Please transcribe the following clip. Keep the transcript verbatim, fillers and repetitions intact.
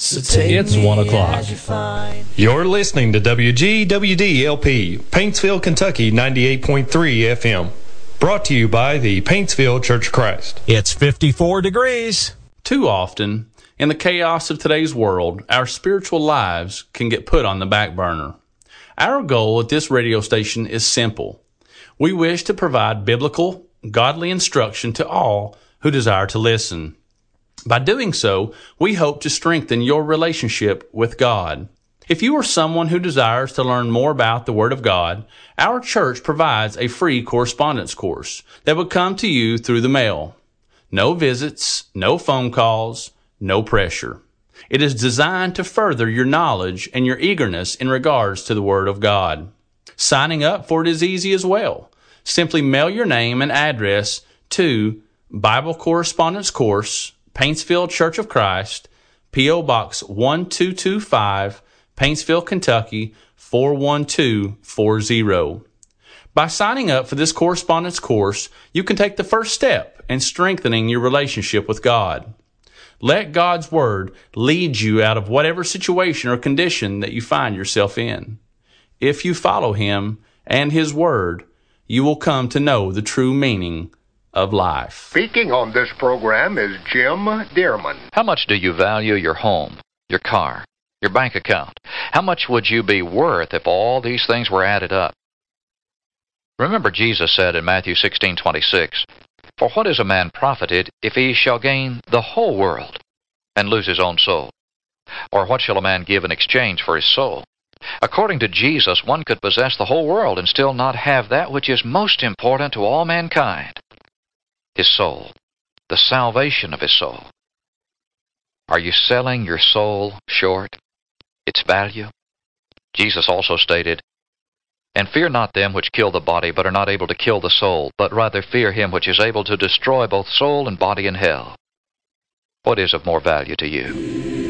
So take It's me one o'clock. as you find. You're listening to W G W D L P, Paintsville, Kentucky, ninety-eight point three F M. Brought to you by the Paintsville Church of Christ. It's fifty-four degrees. Too often, in the chaos of today's world, our spiritual lives can get put on the back burner. Our goal at this radio station is simple. We wish to provide biblical, godly instruction to all who desire to listen. By doing so, we hope to strengthen your relationship with God. If you are someone who desires to learn more about the Word of God, our church provides a free correspondence course that would come to you through the mail. No visits, no phone calls, no pressure. It is designed to further your knowledge and your eagerness in regards to the Word of God. Signing up for it is easy as well. Simply mail your name and address to Bible Correspondence Course, Paintsville Church of Christ, P O Box one two two five, Paintsville, Kentucky four one two four zero. By signing up for this correspondence course, you can take the first step in strengthening your relationship with God. Let God's Word lead you out of whatever situation or condition that you find yourself in. If you follow Him and His Word, you will come to know the true meaning of life. Speaking on this program is Jim Dearman. How much do you value your home, your car, your bank account? How much would you be worth if all these things were added up? Remember, Jesus said in Matthew sixteen twenty-six, "For what is a man profited if he shall gain the whole world and lose his own soul? Or what shall a man give in exchange for his soul?" According to Jesus, one could possess the whole world and still not have that which is most important to all mankind, his soul, the salvation of his soul. Are you selling your soul short, its value? Jesus also stated, "And fear not them which kill the body, but are not able to kill the soul, but rather fear him which is able to destroy both soul and body in hell." What is of more value to you?